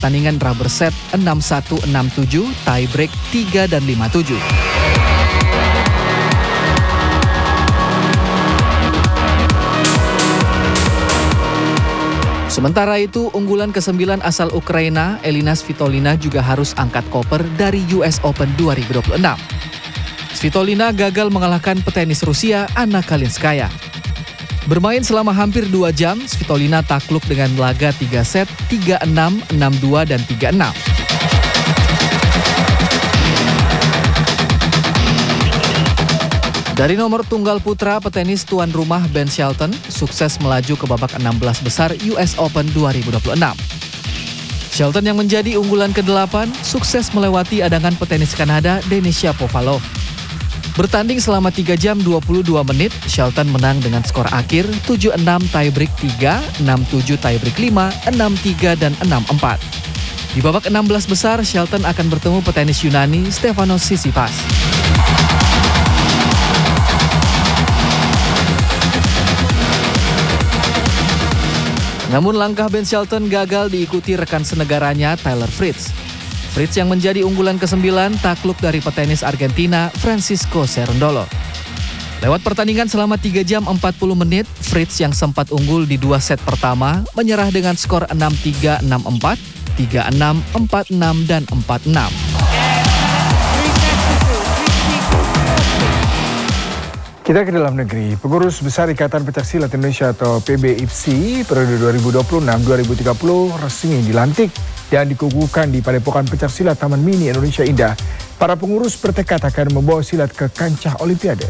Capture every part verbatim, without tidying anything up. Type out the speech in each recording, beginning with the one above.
Tandingan rubber set enam satu enam tujuh, tie break tiga dan lima tujuh. Sementara itu, unggulan kesembilan asal Ukraina, Elina Svitolina juga harus angkat koper dari U S Open dua ribu dua puluh enam. Svitolina gagal mengalahkan petenis Rusia Anna Kalinskaya. Bermain selama hampir dua jam, Svitolina takluk dengan laga tiga set, tiga enam, enam dua, dan tiga enam. Dari nomor tunggal putra, petenis tuan rumah Ben Shelton sukses melaju ke babak enam belas besar U S Open dua ribu dua puluh enam. Shelton yang menjadi unggulan kedelapan sukses melewati adangan petenis Kanada Denis Shapovalov. Bertanding selama tiga jam dua puluh dua menit, Shelton menang dengan skor akhir tujuh enam tiebreak tiga, enam tujuh tiebreak lima, enam tiga, dan enam empat. Di babak enam belas besar, Shelton akan bertemu petenis Yunani Stefanos Tsitsipas. Namun langkah Ben Shelton gagal diikuti rekan senegaranya Taylor Fritz. Fritz yang menjadi unggulan kesembilan takluk dari petenis Argentina Francisco Cerundolo. Lewat pertandingan selama tiga jam empat puluh menit, Fritz yang sempat unggul di dua set pertama menyerah dengan skor enam tiga, enam empat, tiga enam, empat enam, dan empat enam. Kita ke dalam negeri. Pengurus Besar Ikatan Pencaksilat Indonesia atau P B I P S I periode dua ribu dua puluh enam sampai dua ribu tiga puluh resmi dilantik dan dikukuhkan di Padepokan Pencaksilat Taman Mini Indonesia Indah. Para pengurus bertekad akan membawa silat ke kancah Olimpiade.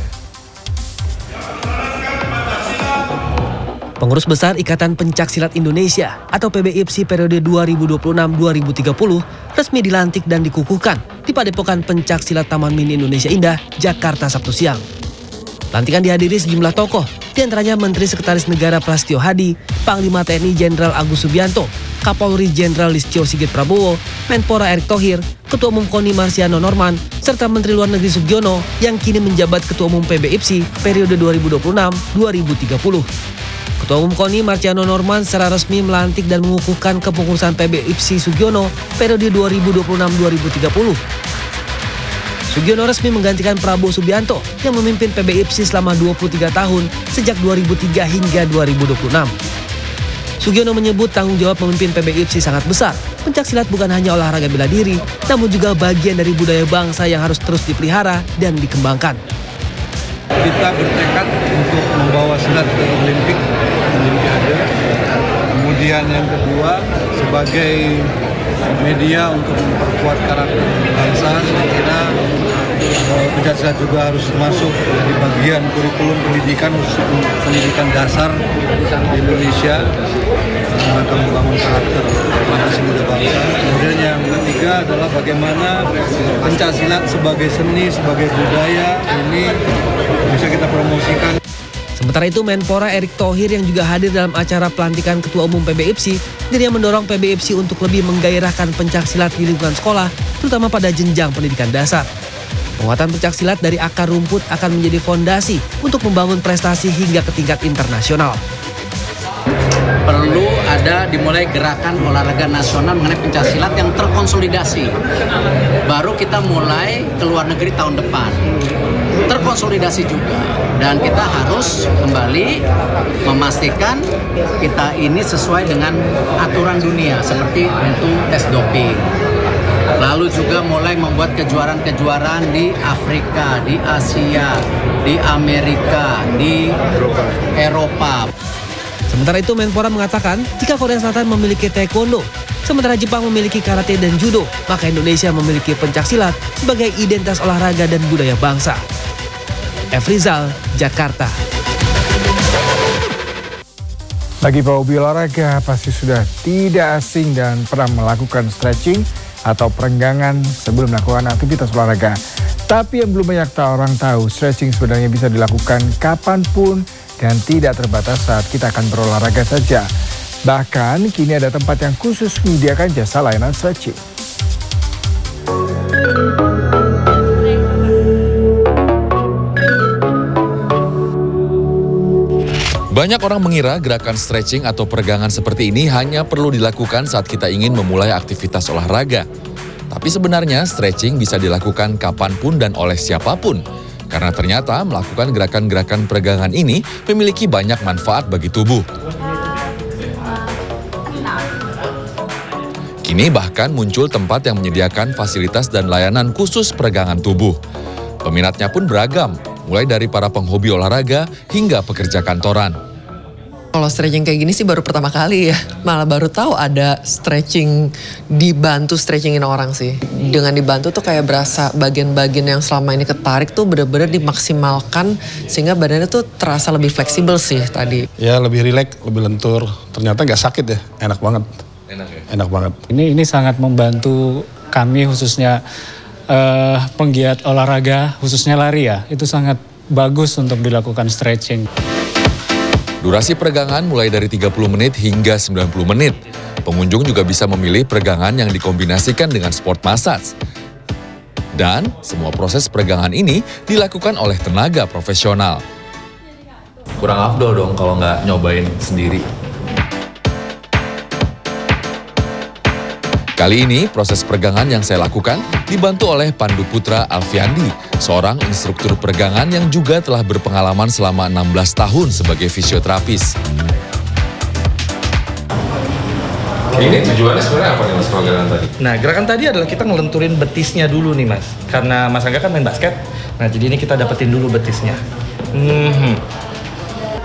Pengurus Besar Ikatan Pencaksilat Indonesia atau P B I P S I periode dua ribu dua puluh enam sampai dua ribu tiga puluh resmi dilantik dan dikukuhkan di Padepokan Pencaksilat Taman Mini Indonesia Indah, Jakarta Sabtu siang. Pelantikan dihadiri sejumlah tokoh, diantaranya Menteri Sekretaris Negara Prastio Hadi, Panglima T N I Jenderal Agus Subianto, Kapolri Jenderal Listio Sigit Prabowo, Menpora Erick Thohir, Ketua Umum KONI Marciano Norman, serta Menteri Luar Negeri Sugiono yang kini menjabat Ketua Umum P B I P S I periode dua ribu dua puluh enam sampai dua ribu tiga puluh. Ketua Umum KONI Marciano Norman secara resmi melantik dan mengukuhkan kepengurusan P B I P S I Sugiono periode dua ribu dua puluh enam sampai dua ribu tiga puluh. Sugiono resmi menggantikan Prabowo Subianto yang memimpin P B I P S I selama dua puluh tiga tahun sejak dua ribu tiga hingga dua ribu dua puluh enam. Sugiono menyebut tanggung jawab memimpin P B I P S I sangat besar. Pencaksilat bukan hanya olahraga bela diri, namun juga bagian dari budaya bangsa yang harus terus dipelihara dan dikembangkan. Kita bertekad untuk membawa silat ke Olimpik, Olimpiade. Kemudian yang kedua, sebagai media untuk memperkuat karakter bangsa, saya kira pencaksilat juga harus masuk dari bagian kurikulum pendidikan, khusus pendidikan dasar di Indonesia, untuk membangun karakter generasi muda bangsa. Kemudian yang ketiga adalah bagaimana pencaksilat sebagai seni, sebagai budaya ini bisa kita promosikan. Sementara itu, Menpora Erick Thohir yang juga hadir dalam acara pelantikan Ketua Umum P B I P S I, dirinya mendorong P B I P S I untuk lebih menggairahkan pencaksilat di lingkungan sekolah, terutama pada jenjang pendidikan dasar. Penguatan pencaksilat dari akar rumput akan menjadi fondasi untuk membangun prestasi hingga ke tingkat internasional. Perlu ada dimulai gerakan olahraga nasional mengenai pencaksilat yang terkonsolidasi. Baru kita mulai ke luar negeri tahun depan. Terkonsolidasi juga. Dan kita harus kembali memastikan kita ini sesuai dengan aturan dunia seperti untuk tes doping. Lalu juga mulai membuat kejuaraan-kejuaraan di Afrika, di Asia, di Amerika, di Eropa. Sementara itu, Menpora mengatakan jika Korea Selatan memiliki taekwondo, sementara Jepang memiliki karate dan judo, maka Indonesia memiliki pencaksilat sebagai identitas olahraga dan budaya bangsa. F. Rizal, Jakarta. Bagi pehobi olahraga pasti sudah tidak asing dan pernah melakukan stretching atau perenggangan sebelum melakukan aktivitas olahraga. Tapi yang belum banyak orang tahu, stretching sebenarnya bisa dilakukan kapanpun dan tidak terbatas saat kita akan berolahraga saja. Bahkan kini ada tempat yang khusus menyediakan jasa layanan stretching. Banyak orang mengira gerakan stretching atau peregangan seperti ini hanya perlu dilakukan saat kita ingin memulai aktivitas olahraga. Tapi sebenarnya stretching bisa dilakukan kapanpun dan oleh siapapun. Karena ternyata melakukan gerakan-gerakan peregangan ini memiliki banyak manfaat bagi tubuh. Kini bahkan muncul tempat yang menyediakan fasilitas dan layanan khusus peregangan tubuh. Peminatnya pun beragam, mulai dari para penghobi olahraga hingga pekerja kantoran. Kalau stretching kayak gini sih baru pertama kali ya. Malah baru tahu ada stretching, dibantu stretchingin orang sih. Dengan dibantu tuh kayak berasa bagian-bagian yang selama ini ketarik tuh bener-bener dimaksimalkan sehingga badannya tuh terasa lebih fleksibel sih tadi. Ya lebih rileks, lebih lentur. Ternyata nggak sakit ya, enak banget. Enak ya? Enak banget. Ini ini sangat membantu kami khususnya uh, penggiat olahraga, khususnya lari ya. Itu sangat bagus untuk dilakukan stretching. Durasi peregangan mulai dari tiga puluh menit hingga sembilan puluh menit. Pengunjung juga bisa memilih peregangan yang dikombinasikan dengan sport massage. Dan semua proses peregangan ini dilakukan oleh tenaga profesional. Kurang afdol dong kalau nggak nyobain sendiri. Kali ini proses peregangan yang saya lakukan dibantu oleh Pandu Putra Alfiandi, seorang instruktur peregangan yang juga telah berpengalaman selama enam belas tahun sebagai fisioterapis. Ini tujuannya sebenarnya apa nih Mas peregangan tadi? Nah, gerakan tadi adalah kita ngelenturin betisnya dulu nih Mas. Karena Mas Angga kan main basket, nah jadi ini kita dapetin dulu betisnya. Hmm.